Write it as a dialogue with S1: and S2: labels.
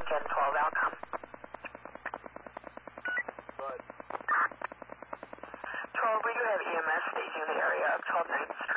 S1: Gen 12 outcome.
S2: Good.
S1: 12, we do have EMS staging in the area of 12 9th Street.